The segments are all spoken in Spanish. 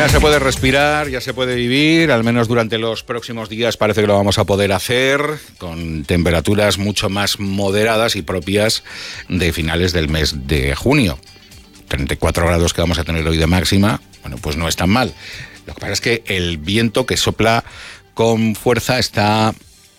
Ya se puede respirar, ya se puede vivir, al menos durante los próximos días parece que lo vamos a poder hacer con temperaturas mucho más moderadas y propias de finales del mes de junio. 34 grados que vamos a tener hoy de máxima, bueno, pues no es tan mal. Lo que pasa es que el viento que sopla con fuerza está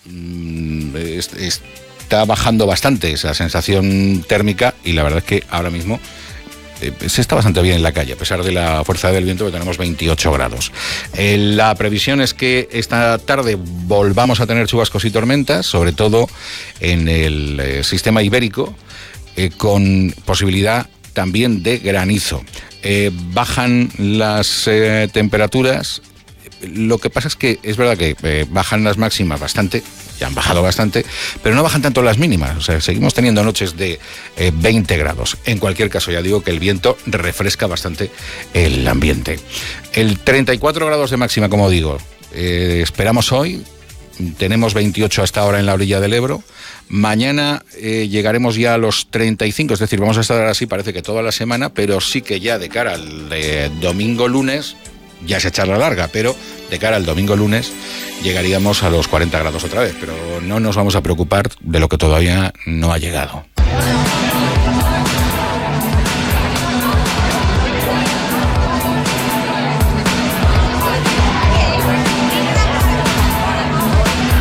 bajando bastante esa sensación térmica y la verdad es que ahora mismo se está bastante bien en la calle, a pesar de la fuerza del viento, que tenemos 28 grados. La previsión es que esta tarde volvamos a tener chubascos y tormentas, sobre todo en el sistema ibérico, con posibilidad también de granizo. Bajan las temperaturas. Lo que pasa es que es verdad que bajan las máximas bastante, ya han bajado bastante, pero no bajan tanto las mínimas. O sea, seguimos teniendo noches de 20 grados. En cualquier caso, ya digo que el viento refresca bastante el ambiente. El 34 grados de máxima, como digo, esperamos hoy. Tenemos 28 hasta ahora en la orilla del Ebro. Mañana llegaremos ya a los 35, es decir, vamos a estar así parece que toda la semana, pero sí que ya de cara al domingo lunes, ya se echa la larga, pero de cara al domingo lunes llegaríamos a los 40 grados otra vez, pero no nos vamos a preocupar de lo que todavía no ha llegado.